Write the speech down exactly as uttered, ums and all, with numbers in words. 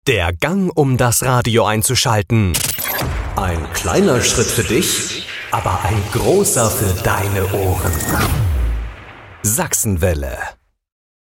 Der Gang, um das Radio einzuschalten. Ein kleiner Schritt für dich, aber ein großer für deine Ohren. Sachsenwelle.